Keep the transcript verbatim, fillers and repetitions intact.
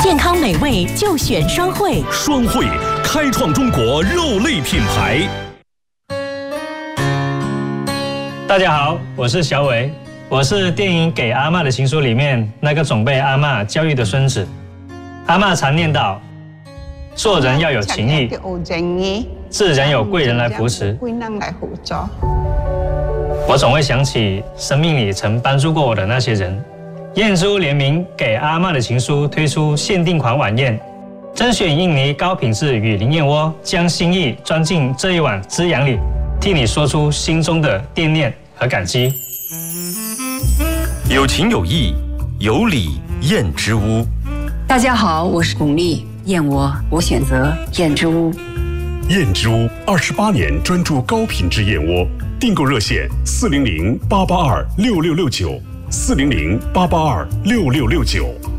健康美味就选双汇， 双汇开创中国肉类品牌。 大家好，我是小伟，我是电影《给阿嬷的情书》里面那个总被阿嬷教育的孙子。阿嬷常念叨，做人要有情义，自然有贵人来扶持。我总会想起生命里曾帮助过我的那些人。燕珠联名《给阿嬷的情书》推出限定款晚宴，甄选印尼高品质雨林燕窝，将心意装进这一碗滋养里，替你说出心中的惦念和感激。 有情有义，有礼燕之屋。 大家好，我是巩俐，燕窝我选择燕之屋。 燕之屋二十八年专注高品质燕窝，订购热线四零零八八二六六六九，四零零八八二六六六九。